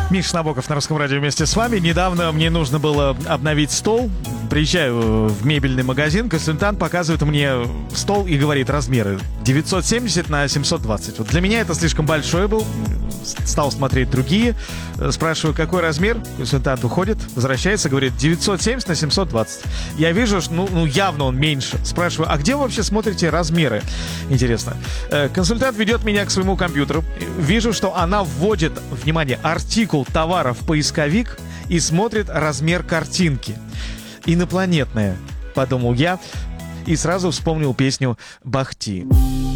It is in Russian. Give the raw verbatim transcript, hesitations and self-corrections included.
Миша Набоков на Русском радио вместе с вами. Недавно мне нужно было обновить стол. Приезжаю в мебельный магазин, консультант показывает мне стол и говорит размеры девятьсот семьдесят на семьсот двадцать. Вот для меня это слишком большой был. Стал смотреть другие. Спрашиваю, какой размер? Консультант уходит, возвращается, говорит девятьсот семьдесят на семьсот двадцать. Я вижу, что ну, ну явно он меньше. Спрашиваю, а где вы вообще смотрите размеры? Интересно. Консультант ведет меня к своему компьютеру. Вижу, что она вводит, внимание, артикул товара в поисковик и смотрит размер картинки. Инопланетная, подумал я, и сразу вспомнил песню Бах Ти.